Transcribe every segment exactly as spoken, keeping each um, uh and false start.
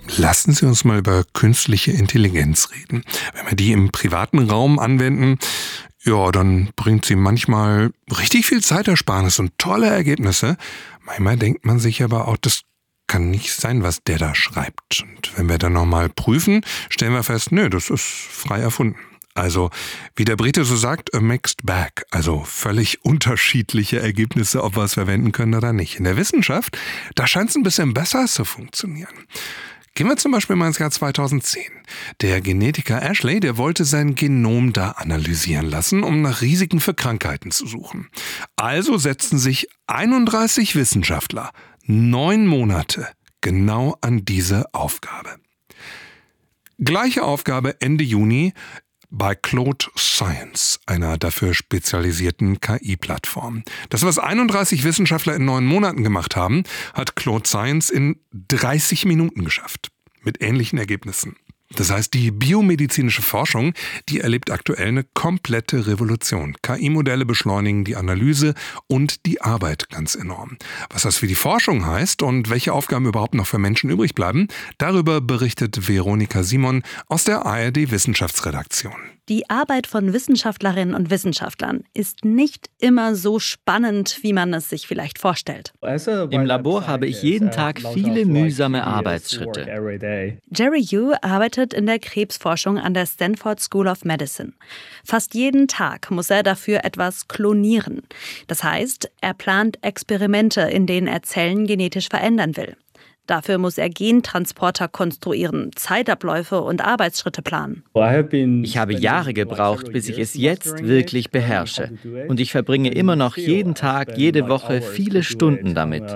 Lassen Sie uns mal über künstliche Intelligenz reden. Wenn wir die im privaten Raum anwenden, ja, dann bringt sie manchmal richtig viel Zeitersparnis und tolle Ergebnisse. Manchmal denkt man sich aber auch, das kann nicht sein, was der da schreibt. Und wenn wir dann nochmal prüfen, stellen wir fest, nö, das ist frei erfunden. Also, wie der Brite so sagt, a mixed bag. Also völlig unterschiedliche Ergebnisse, ob wir es verwenden können oder nicht. In der Wissenschaft, da scheint es ein bisschen besser zu funktionieren. Gehen wir zum Beispiel mal ins Jahr zweitausendzehn. Der Genetiker Ashley, der wollte sein Genom da analysieren lassen, um nach Risiken für Krankheiten zu suchen. Also setzten sich einunddreißig Wissenschaftler neun Monate genau an diese Aufgabe. Gleiche Aufgabe Ende Juni bei Claude Science, einer dafür spezialisierten K I-Plattform. Das, was einunddreißig Wissenschaftler in neun Monaten gemacht haben, hat Claude Science in dreißig Minuten geschafft. Mit ähnlichen Ergebnissen. Das heißt, die biomedizinische Forschung, die erlebt aktuell eine komplette Revolution. K I-Modelle beschleunigen die Analyse und die Arbeit ganz enorm. Was das für die Forschung heißt und welche Aufgaben überhaupt noch für Menschen übrig bleiben, darüber berichtet Veronika Simon aus der A R D-Wissenschaftsredaktion. Die Arbeit von Wissenschaftlerinnen und Wissenschaftlern ist nicht immer so spannend, wie man es sich vielleicht vorstellt. Im Labor habe ich jeden Tag viele mühsame Arbeitsschritte. Jerry Yu arbeitet in der Krebsforschung an der Stanford School of Medicine. Fast jeden Tag muss er dafür etwas klonieren. Das heißt, er plant Experimente, in denen er Zellen genetisch verändern will. Dafür muss er Gentransporter konstruieren, Zeitabläufe und Arbeitsschritte planen. Ich habe Jahre gebraucht, bis ich es jetzt wirklich beherrsche. Und ich verbringe immer noch jeden Tag, jede Woche viele Stunden damit.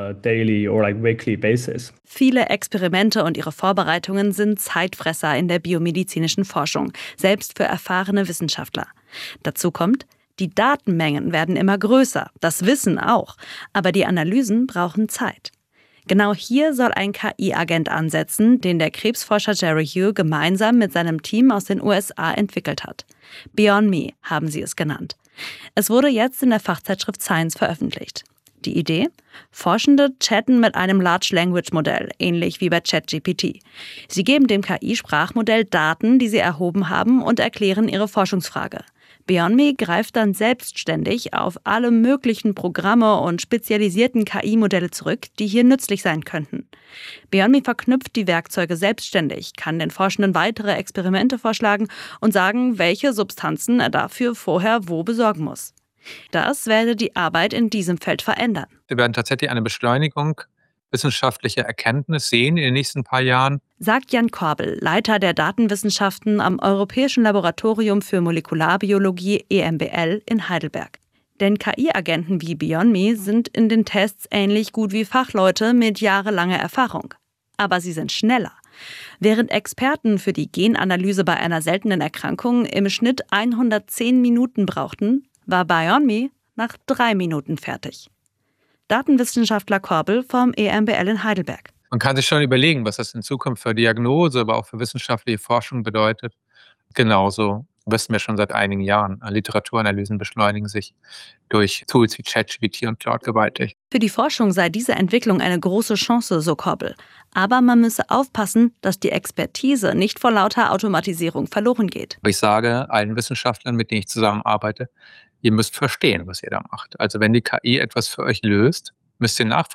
Viele Experimente und ihre Vorbereitungen sind Zeitfresser in der biomedizinischen Forschung, selbst für erfahrene Wissenschaftler. Dazu kommt, die Datenmengen werden immer größer, das Wissen auch, aber die Analysen brauchen Zeit. Genau hier soll ein K I-Agent ansetzen, den der Krebsforscher Jerry Yu gemeinsam mit seinem Team aus den U S A entwickelt hat. Beyond Me haben sie es genannt. Es wurde jetzt in der Fachzeitschrift Science veröffentlicht. Die Idee? Forschende chatten mit einem Large Language Modell, ähnlich wie bei ChatGPT. Sie geben dem K I-Sprachmodell Daten, die sie erhoben haben, und erklären ihre Forschungsfrage. Beyond Me greift dann selbstständig auf alle möglichen Programme und spezialisierten K I-Modelle zurück, die hier nützlich sein könnten. Beyond Me verknüpft die Werkzeuge selbstständig, kann den Forschenden weitere Experimente vorschlagen und sagen, welche Substanzen er dafür vorher wo besorgen muss. Das werde die Arbeit in diesem Feld verändern. Wir werden tatsächlich eine Beschleunigung wissenschaftlicher Erkenntnis sehen in den nächsten paar Jahren. Sagt Jan Korbel, Leiter der Datenwissenschaften am Europäischen Laboratorium für Molekularbiologie E M B L in Heidelberg. Denn K I-Agenten wie Beyond Me sind in den Tests ähnlich gut wie Fachleute mit jahrelanger Erfahrung. Aber sie sind schneller. Während Experten für die Genanalyse bei einer seltenen Erkrankung im Schnitt hundertzehn Minuten brauchten, war Beyond Me nach drei Minuten fertig. Datenwissenschaftler Korbel vom E M B L in Heidelberg. Man kann sich schon überlegen, was das in Zukunft für Diagnose, aber auch für wissenschaftliche Forschung bedeutet. Genauso wissen wir schon seit einigen Jahren. Literaturanalysen beschleunigen sich durch Tools wie ChatGPT und Claude gewaltig. Für die Forschung sei diese Entwicklung eine große Chance, so Korbel. Aber man müsse aufpassen, dass die Expertise nicht vor lauter Automatisierung verloren geht. Ich sage allen Wissenschaftlern, mit denen ich zusammenarbeite, ihr müsst verstehen, was ihr da macht. Also wenn die K I etwas für euch löst, müsst ihr nachvollziehen,